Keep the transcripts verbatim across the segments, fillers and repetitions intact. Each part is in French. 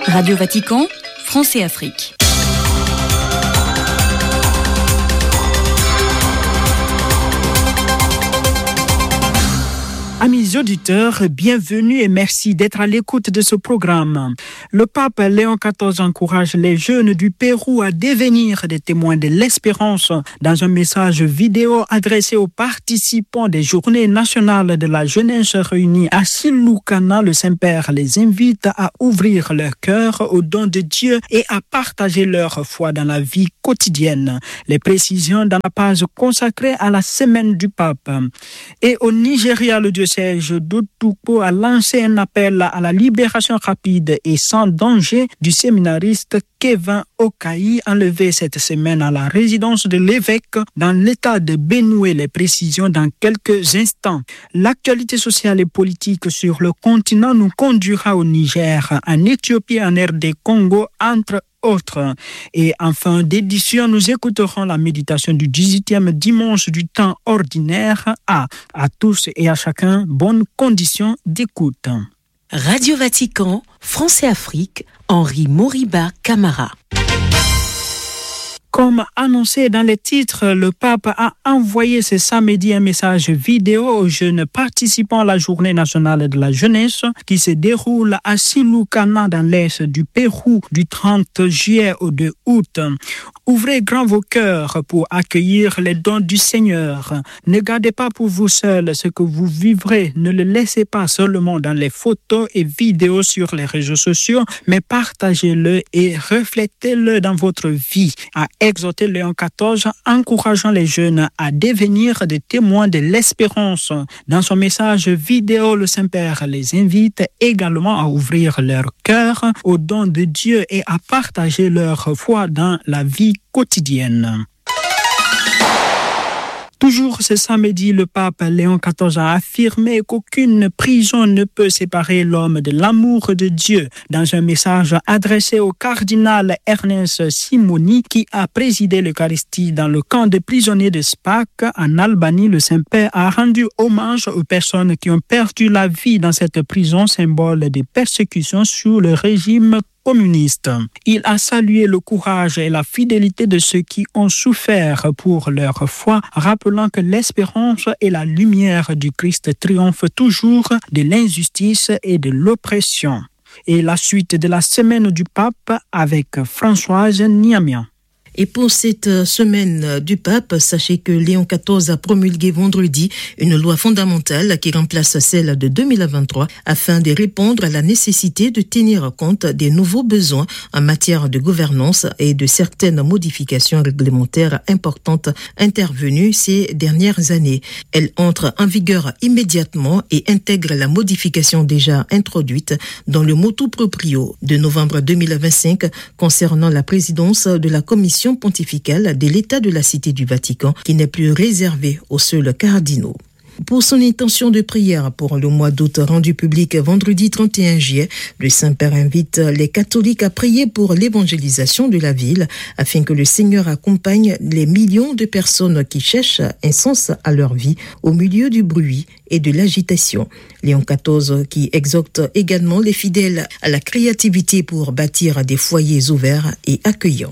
Radio Vatican, France et Afrique. Amis auditeurs, bienvenue et merci d'être à l'écoute de ce programme. Le pape Léon quatorze encourage les jeunes du Pérou à devenir des témoins de l'espérance. Dans un message vidéo adressé aux participants des Journées nationales de la jeunesse réunies à Siloucana, le Saint-Père les invite à ouvrir leur cœur au don de Dieu et à partager leur foi dans la vie quotidienne. Les précisions dans la page consacrée à la semaine du pape. Et au Nigeria, le diocèse d'Otukpo a lancé un appel à la libération rapide et sans danger du séminariste Kevin Okaï, enlevé cette semaine à la résidence de l'évêque dans l'état de Benue. Les précisions dans quelques instants. L'actualité sociale et politique sur le continent nous conduira au Niger, en Éthiopie, en R D Congo, entre autres. Et en fin d'édition, nous écouterons la méditation du dix-huitième dimanche du temps ordinaire. À, à tous et à chacun, bonnes conditions d'écoute. Radio Vatican, France et Afrique, Henri Moriba Camara. Comme annoncé dans les titres, le pape a envoyé ce samedi un message vidéo aux jeunes participants à la Journée nationale de la jeunesse qui se déroule à Siloucana dans l'est du Pérou du trente juillet au deux août. Ouvrez grand vos cœurs pour accueillir les dons du Seigneur. Ne gardez pas pour vous seuls ce que vous vivrez. Ne le laissez pas seulement dans les photos et vidéos sur les réseaux sociaux, mais partagez-le et reflétez-le dans votre vie. A exhorté Léon quatorze, encourageant les jeunes à devenir des témoins de l'espérance. Dans son message vidéo, le Saint-Père les invite également à ouvrir leur cœur au don de Dieu et à partager leur foi dans la vie quotidienne. Toujours ce samedi, le pape Léon quatorze a affirmé qu'aucune prison ne peut séparer l'homme de l'amour de Dieu. Dans un message adressé au cardinal Ernest Simoni, qui a présidé l'Eucharistie dans le camp de prisonniers de Spac en Albanie, le Saint-Père a rendu hommage aux personnes qui ont perdu la vie dans cette prison, symbole des persécutions sous le régime communiste. Il a salué le courage et la fidélité de ceux qui ont souffert pour leur foi, rappelant que l'espérance et la lumière du Christ triomphent toujours de l'injustice et de l'oppression. Et la suite de la semaine du pape avec Françoise Niamian. Et pour cette semaine du pape, sachez que Léon quatorze a promulgué vendredi une loi fondamentale qui remplace celle de deux mille vingt-trois afin de répondre à la nécessité de tenir compte des nouveaux besoins en matière de gouvernance et de certaines modifications réglementaires importantes intervenues ces dernières années. Elle entre en vigueur immédiatement et intègre la modification déjà introduite dans le motu proprio de novembre deux mille vingt-cinq concernant la présidence de la commission pontificale de l'État de la Cité du Vatican, qui n'est plus réservée aux seuls cardinaux. Pour son intention de prière pour le mois d'août rendu public vendredi trente et un juillet, le Saint-Père invite les catholiques à prier pour l'évangélisation de la ville afin que le Seigneur accompagne les millions de personnes qui cherchent un sens à leur vie au milieu du bruit et de l'agitation. Léon quatorze qui exhorte également les fidèles à la créativité pour bâtir des foyers ouverts et accueillants.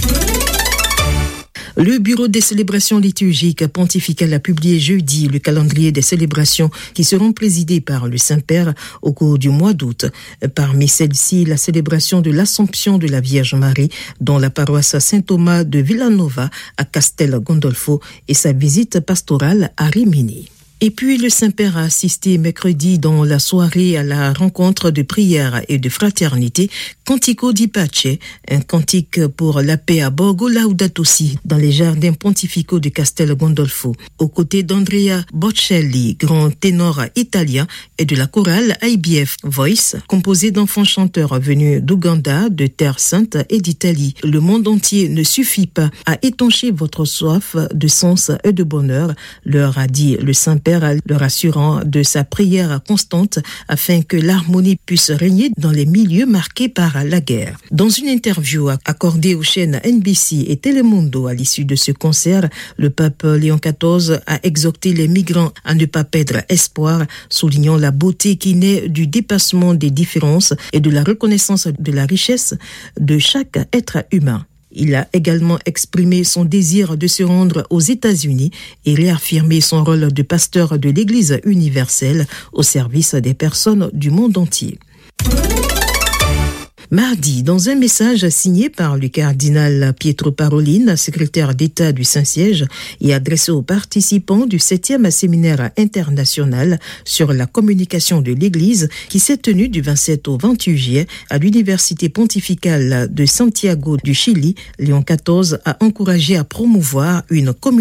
Le Bureau des célébrations liturgiques pontificales a publié jeudi le calendrier des célébrations qui seront présidées par le Saint-Père au cours du mois d'août. Parmi celles-ci, la célébration de l'Assomption de la Vierge Marie, dont la paroisse Saint-Thomas de Villanova à Castel Gandolfo et sa visite pastorale à Rimini. Et puis le Saint-Père a assisté mercredi dans la soirée à la rencontre de prière et de fraternité Cantico di Pace, un cantique pour la paix à Borgo Laudato Si dans les jardins pontificaux de Castel Gandolfo, aux côtés d'Andrea Bocelli, grand ténor italien, et de la chorale I B F Voice, composée d'enfants chanteurs venus d'Ouganda, de Terre Sainte et d'Italie. Le monde entier ne suffit pas à étancher votre soif de sens et de bonheur, leur a dit le Saint-Père, leur assurant de sa prière constante afin que l'harmonie puisse régner dans les milieux marqués par à la guerre. Dans une interview accordée aux chaînes N B C et Telemundo à l'issue de ce concert, le pape Léon quatorze a exhorté les migrants à ne pas perdre espoir, soulignant la beauté qui naît du dépassement des différences et de la reconnaissance de la richesse de chaque être humain. Il a également exprimé son désir de se rendre aux États-Unis et réaffirmé son rôle de pasteur de l'Église universelle au service des personnes du monde entier. Mardi, dans un message signé par le cardinal Pietro Parolin, secrétaire d'État du Saint-Siège, et adressé aux participants du septième séminaire international sur la communication de l'Église qui s'est tenu du vingt-sept au vingt-huit juillet à l'Université pontificale de Santiago du Chili, Léon quatorze a encouragé à promouvoir une communication